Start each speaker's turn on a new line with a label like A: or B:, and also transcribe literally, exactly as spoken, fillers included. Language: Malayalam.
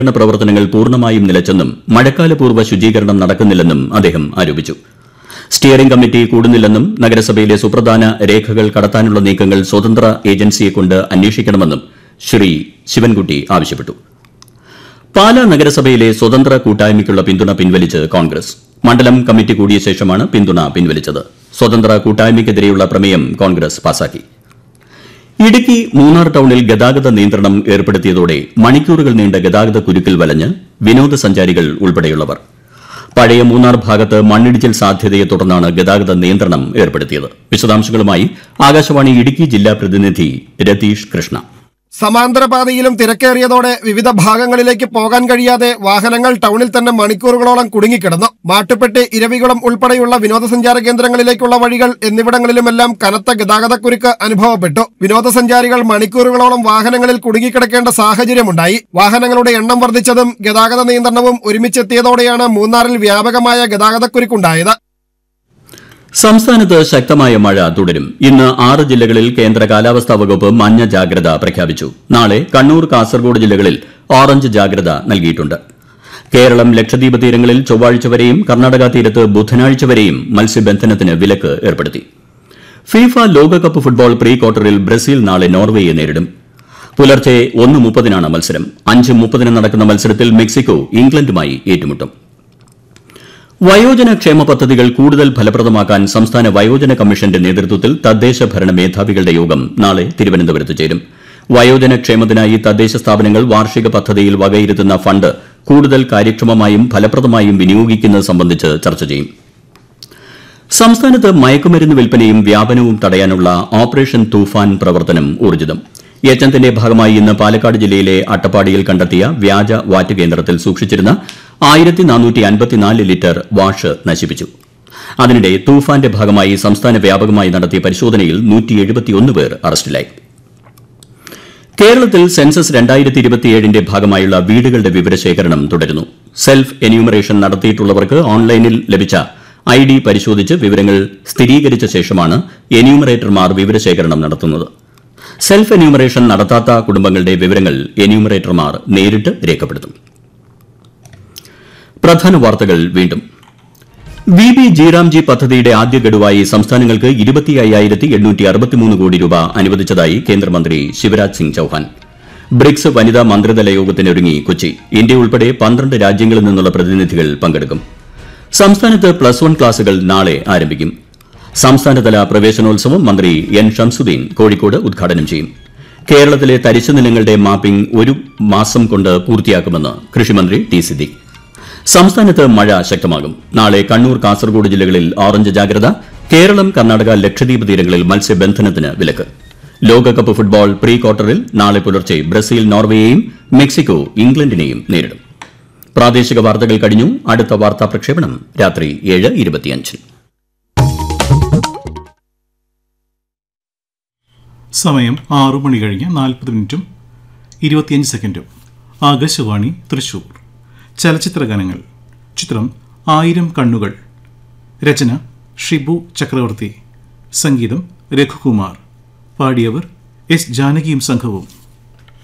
A: പ്രവർത്തനങ്ങൾ പൂർണ്ണമായും നിലച്ചെന്നും മഴക്കാലപൂർവ്വ ശുചീകരണം നടക്കുന്നില്ലെന്നും അദ്ദേഹം ആരോപിച്ചു. സ്റ്റിയറിംഗ് കമ്മിറ്റി കൂടുന്നില്ലെന്നും നഗരസഭയിലെ സുപ്രധാന രേഖകൾ കടത്താനുള്ള നീക്കങ്ങൾ സ്വതന്ത്ര ഏജൻസിയെക്കൊണ്ട് അന്വേഷിക്കണമെന്നും ശ്രീ ശിവൻകുട്ടി ആവശ്യപ്പെട്ടു. പാലാ നഗരസഭയിലെ സ്വതന്ത്ര കൂട്ടായ്മയ്ക്കുള്ള പിന്തുണ പിൻവലിച്ച് കോൺഗ്രസ്. മണ്ഡലം കമ്മിറ്റി കൂടിയ ശേഷമാണ് പിന്തുണ പിൻവലിച്ചത്. സ്വതന്ത്ര കൂട്ടായ്മയ്ക്കെതിരെയുള്ള പ്രമേയം കോൺഗ്രസ് പാസാക്കി. ഇടുക്കി മൂന്നാർ ടൌണിൽ ഗതാഗത നിയന്ത്രണം ഏർപ്പെടുത്തിയതോടെ മണിക്കൂറുകൾ നീണ്ട ഗതാഗത കുരുക്കിൽ വലഞ്ഞ് വിനോദസഞ്ചാരികൾ ഉൾപ്പെടെയുള്ളവർ. പഴയ മൂന്നാർ ഭാഗത്ത് മണ്ണിടിച്ചിൽ സാധ്യതയെ തുടർന്നാണ് ഗതാഗത നിയന്ത്രണം ഏർപ്പെടുത്തിയത്. വിശദാംശങ്ങളുമായി ആകാശവാണി ഇടുക്കി ജില്ലാ പ്രതിനിധി രതീഷ് കൃഷ്ണ.
B: സമാന്തര പാതയിലും തിരക്കേറിയതോടെ വിവിധ ഭാഗങ്ങളിലേക്ക് പോകാൻ കഴിയാതെ വാഹനങ്ങൾ ടൌണിൽ തന്നെ മണിക്കൂറുകളോളം കുടുങ്ങിക്കിടന്നു. മാട്ടുപ്പെട്ടി, ഇരവികുളം ഉൾപ്പെടെയുള്ള വിനോദസഞ്ചാര കേന്ദ്രങ്ങളിലേക്കുള്ള വഴികൾ എന്നിവിടങ്ങളിലുമെല്ലാം കനത്ത ഗതാഗതക്കുരുക്ക് അനുഭവപ്പെട്ടു. വിനോദസഞ്ചാരികൾ മണിക്കൂറുകളോളം വാഹനങ്ങളിൽ കുടുങ്ങിക്കിടക്കേണ്ട സാഹചര്യമുണ്ടായി. വാഹനങ്ങളുടെ എണ്ണം വർദ്ധിച്ചതും ഗതാഗത നിയന്ത്രണവും ഒരുമിച്ചെത്തിയതോടെയാണ് മൂന്നാറിൽ വ്യാപകമായ ഗതാഗതക്കുരുക്കുണ്ടായത്.
A: സംസ്ഥാനത്ത് ശക്തമായ മഴ തുടരും. ഇന്ന് ആറ് ജില്ലകളിൽ കേന്ദ്ര കാലാവസ്ഥാ വകുപ്പ് മഞ്ഞ ജാഗ്രത പ്രഖ്യാപിച്ചു. നാളെ കണ്ണൂർ, കാസർഗോഡ് ജില്ലകളിൽ ഓറഞ്ച് ജാഗ്രത നൽകിയിട്ടുണ്ട്. കേരളം, ലക്ഷദ്വീപ് തീരങ്ങളിൽ ചൊവ്വാഴ്ച വരെയും കർണാടക തീരത്ത് ബുധനാഴ്ച വരെയും മത്സ്യബന്ധനത്തിന് വിലക്ക് ഏർപ്പെടുത്തി. ഫിഫ ലോകകപ്പ് ഫുട്ബോൾ പ്രീ ക്വാർട്ടറിൽ ബ്രസീൽ നാളെ നോർവേയെ നേരിടും. പുലർച്ചെ ഒന്ന് മുപ്പതിനാണ് മത്സരം. അഞ്ച് മുപ്പതിന് നടക്കുന്ന മത്സരത്തിൽ മെക്സിക്കോ ഇംഗ്ലണ്ടുമായി ഏറ്റുമുട്ടും. വയോജന ക്ഷേമ പദ്ധതികൾ കൂടുതൽ ഫലപ്രദമാക്കാൻ സംസ്ഥാന വയോജന കമ്മീഷന്റെ നേതൃത്വത്തിൽ തദ്ദേശ ഭരണ മേധാവികളുടെ യോഗം നാളെ തിരുവനന്തപുരത്ത് ചേരും. വയോജന ക്ഷേമത്തിനായി തദ്ദേശ സ്ഥാപനങ്ങൾ വാർഷിക പദ്ധതിയിൽ വകയിരുത്തുന്ന ഫണ്ട് കൂടുതൽ കാര്യക്ഷമമായും ഫലപ്രദമായും വിനിയോഗിക്കുന്നത് സംബന്ധിച്ച് ചർച്ച ചെയ്യും. സംസ്ഥാനത്ത് മയക്കുമരുന്ന് വിൽപ്പനയും വ്യാപനവും തടയാനുള്ള ഓപ്പറേഷൻ തൂഫാൻ പ്രവർത്തനം ഊർജ്ജിതം. യജ്ഞത്തിന്റെ ഭാഗമായി ഇന്ന് പാലക്കാട് ജില്ലയിലെ അട്ടപ്പാടിയിൽ കണ്ടെത്തിയ വ്യാജ വാറ്റ് കേന്ദ്രത്തിൽ സൂക്ഷിച്ചിരുന്ന ആയിരത്തി നാനൂറ്റി അൻപത്തിനാല് ലിറ്റർ വാഷ് നശിപ്പിച്ചു. അതിനിടെ തൂഫാന്റെ ഭാഗമായി സംസ്ഥാന വ്യാപകമായി നടത്തിയ പരിശോധനയിൽ നൂറ്റി എഴുപത്തിയൊന്ന് പേർ അറസ്റ്റിലായി. കേരളത്തിൽ സെൻസസ് രണ്ടായിരത്തി ഇരുപത്തിയേഴിന്റെ ഭാഗമായുള്ള വീടുകളുടെ വിവരശേഖരണം തുടരുന്നു. സെൽഫ് എന്യൂമറേഷൻ നടത്തിയിട്ടുള്ളവർക്ക് ഓൺലൈനിൽ ലഭിച്ച ഐ ഡി പരിശോധിച്ച് വിവരങ്ങൾ സ്ഥിരീകരിച്ച ശേഷമാണ് എന്യൂമറേറ്റർമാർ വിവരശേഖരണം നടത്തുന്നത്. സെൽഫ് എന്യൂമറേഷൻ നടത്താത്ത കുടുംബങ്ങളുടെ വിവരങ്ങൾ എന്യൂമറേറ്റർമാർ നേരിട്ട് രേഖപ്പെടുത്തും. പ്രധാന വാർത്തകൾ വീണ്ടും. വി ബി ജി പദ്ധതിയുടെ ആദ്യ ഗഡുവായി സംസ്ഥാനങ്ങൾക്ക് ഇരുപത്തി അയ്യായിരത്തി എണ്ണൂറ്റി അറുപത്തിമൂന്ന് കോടി രൂപ അനുവദിച്ചതായി കേന്ദ്രമന്ത്രി ശിവരാജ് സിംഗ് ചൌഹാൻ. ബ്രിക്സ് വനിതാ മന്ത്രിതല യോഗത്തിനൊരുങ്ങി കൊച്ചി. ഇന്ത്യ ഉൾപ്പെടെ പന്ത്രണ്ട് രാജ്യങ്ങളിൽ നിന്നുള്ള പ്രതിനിധികൾ പങ്കെടുക്കും. സംസ്ഥാനത്ത് പ്ലസ് വൺ ക്ലാസുകൾ നാളെ ആരംഭിക്കും. സംസ്ഥാനതല പ്രവേശനോത്സവം മന്ത്രി എൻ ഷംസുദ്ദീൻ കോഴിക്കോട് ഉദ്ഘാടനം ചെയ്യും. കേരളത്തിലെ തരിശു നിലങ്ങളുടെ മാപ്പിംഗ് ഒരു മാസം കൊണ്ട് പൂർത്തിയാക്കുമെന്ന് കൃഷിമന്ത്രി ടി സിദ്ദീഖ്. സംസ്ഥാനത്ത് മഴ ശക്തമാകും. നാളെ കണ്ണൂർ, കാസർഗോഡ് ജില്ലകളിൽ ഓറഞ്ച് ജാഗ്രത. കേരളം, കർണാടക, ലക്ഷദ്വീപ് തീരങ്ങളിൽ മത്സ്യബന്ധനത്തിന് വിലക്ക്. ലോകകപ്പ് ഫുട്ബോൾ പ്രീ ക്വാർട്ടറിൽ നാളെ പുലർച്ചെ ബ്രസീൽ നോർവേയെയും മെക്സിക്കോ ഇംഗ്ലണ്ടിനെയും നേരിടും. പ്രാദേശിക വാർത്തകൾ കഴിഞ്ഞു. അടുത്ത വാർത്താ പ്രക്ഷേപണം രാത്രി ഏഴ് ഇരുപത്തിയഞ്ചിന്.
C: സമയം ആറു മണി കഴിഞ്ഞ് നാൽപ്പത് മിനിറ്റും ഇരുപത്തിയഞ്ച് സെക്കൻഡും. ആകാശവാണി തൃശൂർ. ചലച്ചിത്ര ഗാനങ്ങൾ. ചിത്രം ആയിരം കണ്ണുകൾ. രചന ഷിബു ചക്രവർത്തി. സംഗീതം രഘുകുമാർ. പാടിയവർ എസ് ജാനകിയും സംഘവും.